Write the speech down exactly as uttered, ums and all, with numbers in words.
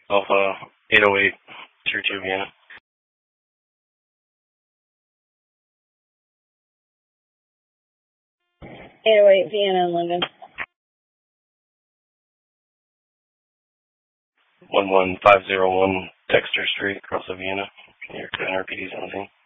Alpha eight oh eight, Tier two, Vienna. eight oh eight, Vienna, London. one one five zero one Dexter Street, across of Vienna. Your N R P D's on the scene.